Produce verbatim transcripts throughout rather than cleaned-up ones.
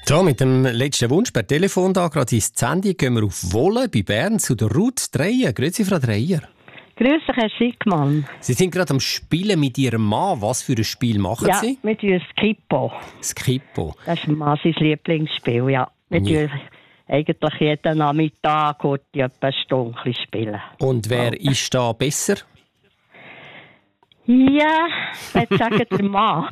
So, mit dem letzten Wunsch per Telefon da gerade ins Sendung gehen wir auf Wolle bei Bern zu der Ruth Dreyer. Grüezi, Frau Dreyer. Grüß dich, Herr Schickmann. Sie sind gerade am Spielen mit Ihrem Mann. Was für ein Spiel machen ja, Sie? Ja, wir spielen Skippo. Skippo. Das ist Mann sein Lieblingsspiel, ja. Wir Ja. spielen eigentlich jeden Nachmittag gut etwa eine Stunde spielen. Und wer Oh. ist da besser? Ja, jetzt sagt der Mann.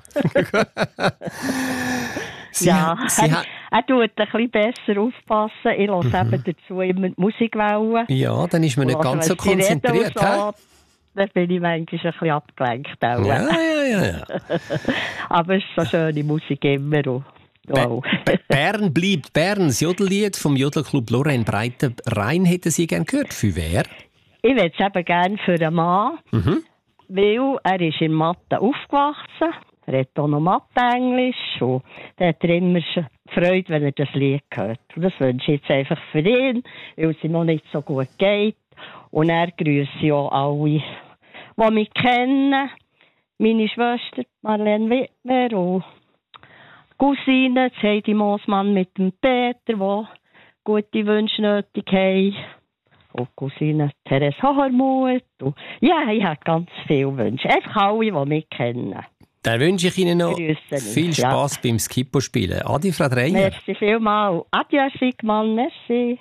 Sie ja, ha- Sie er, ha- er tut ein bisschen besser aufpassen. Ich höre Mhm. eben dazu immer die Musikwellen. Ja, dann ist man nicht Und ganz so was sie reden konzentriert. und hä? so, dann bin ich manchmal ein bisschen abgelenkt. Auch. Ja, ja, ja. ja. Aber es ist so schöne Musik immer. Und, wow. Be- Bern bleibt Bern. Das Jodellied vom Jodelclub Lorraine Breitenrhein hätten Sie gerne gehört. Für wer? Ich würde es eben gerne für einen Mann, Mhm. weil er ist in Mathe aufgewachsen. Er hat auch noch Mathe-Englisch. Und da hat er immer schon Freude, wenn er das Lied hört. Und das wünsche ich jetzt einfach für ihn, weil es ihm noch nicht so gut geht. Und er grüße auch alle, die mich kennen. Meine Schwester Marlene Wittmer und Cousine Heidi Moosmann mit dem Peter, die gute Wünsche nötig haben. Und Cousine Therese Hormuth. Und ja, ich habe ganz viele Wünsche. Einfach alle, die mich kennen. Dann wünsche ich Ihnen noch Grüße mich, viel Spass ja. beim Skippo-Spielen. Adi, Frau Dreyer. Merci vielmals. Adieu, Sigmund. Merci.